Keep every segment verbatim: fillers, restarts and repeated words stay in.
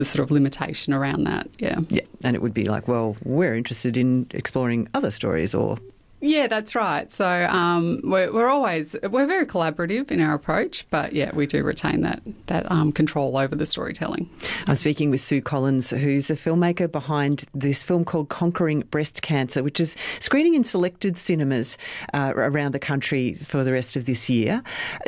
the sort of limitation around that, yeah. Yeah, and it would be like, well, we're interested in exploring other stories or... Yeah, that's right. So um, we're, we're always, we're very collaborative in our approach, but yeah, we do retain that, that um, control over the storytelling. I'm speaking with Sue Collins, who's a filmmaker behind this film called Conquering Breast Cancer, which is screening in selected cinemas uh, around the country for the rest of this year.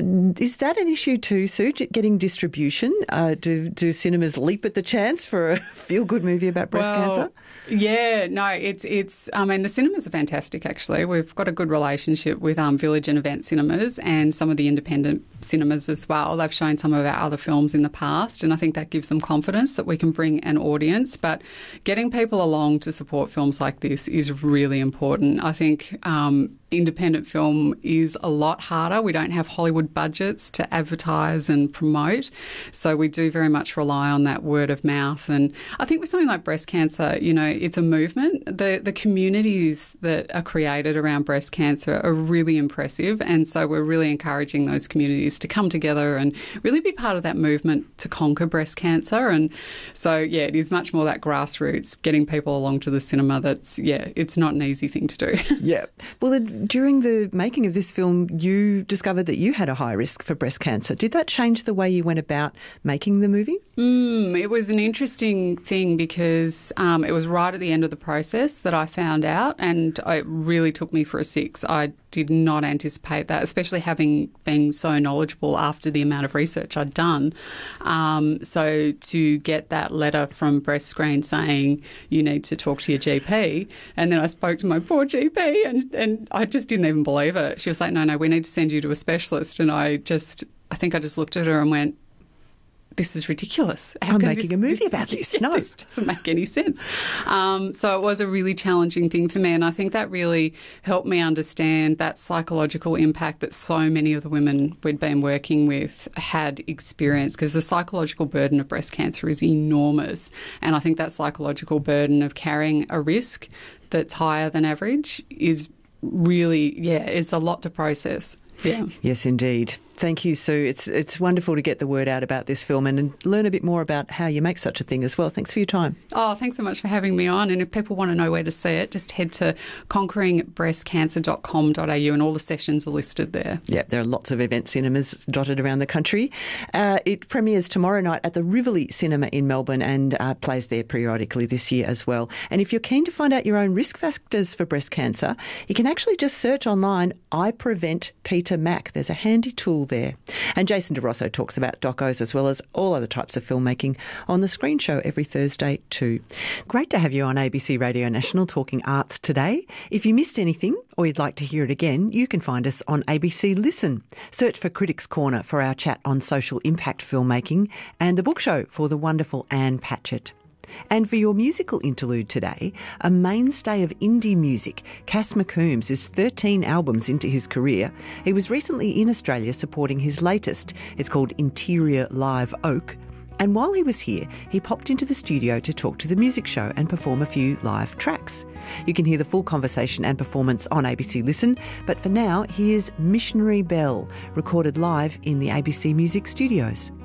Is that an issue too, Sue, getting distribution? Uh, do, do cinemas leap at the chance for a feel-good movie about breast well, cancer? Yeah, no, it's, it's, I mean, the cinemas are fantastic, actually. We've got a good relationship with um, Village and Event Cinemas and some of the independent cinemas as well. They've shown some of our other films in the past, and I think that gives them confidence that we can bring an audience. But getting people along to support films like this is really important. I think um, independent film is a lot harder. We don't have Hollywood budgets to advertise and promote, so we do very much rely on that word of mouth. And I think with something like breast cancer, you know, it's a movement. The the communities that are created around breast cancer are really impressive, and so we're really encouraging those communities to come together and really be part of that movement to conquer breast cancer. And so, yeah, it is much more that grassroots, getting people along to the cinema. That's, yeah, it's not an easy thing to do. Yeah. Well, the, during the making of this film, you discovered that you had a high risk for breast cancer. Did that change the way you went about making the movie? Mm, it was an interesting thing because um, it was right at the end of the process that I found out, and it really took me for a six. I did not anticipate that, especially having been so knowledgeable after the amount of research I'd done. Um, so to get that letter from Breast Screen saying you need to talk to your G P, and then I spoke to my poor G P and, and I just didn't even believe it. She was like, no, no, we need to send you to a specialist. And I just, I think I just looked at her and went, this is ridiculous. How I'm making this, a movie this, about this. No. This doesn't make any sense. Um, so it was a really challenging thing for me, and I think that really helped me understand that psychological impact that so many of the women we'd been working with had experienced, because the psychological burden of breast cancer is enormous, and I think that psychological burden of carrying a risk that's higher than average is really, yeah, it's a lot to process. Yeah. Yes, indeed. Thank you, Sue. It's it's wonderful to get the word out about this film and, and learn a bit more about how you make such a thing as well. Thanks for your time. Oh, thanks so much for having me on. And if people want to know where to see it, just head to conquering breast cancer dot com dot a u and all the sessions are listed there. Yeah, there are lots of event cinemas dotted around the country. Uh, it premieres tomorrow night at the Rivoli Cinema in Melbourne and uh, plays there periodically this year as well. And if you're keen to find out your own risk factors for breast cancer, you can actually just search online, I Prevent Peter Mac. There's a handy tool there. And Jason DeRosso talks about docos as well as all other types of filmmaking on The Screen Show every Thursday too. Great to have you on A B C Radio National talking arts today. If you missed anything or you'd like to hear it again, you can find us on A B C Listen. Search for Critics Corner for our chat on social impact filmmaking and The Book Show for the wonderful Anne Patchett. And for your musical interlude today, a mainstay of indie music, Cass McCombs is thirteen albums into his career. He was recently in Australia supporting his latest. It's called Interior Live Oak. And while he was here, he popped into the studio to talk to the music show and perform a few live tracks. You can hear the full conversation and performance on A B C Listen, but for now, here's Missionary Bell, recorded live in the A B C Music Studios.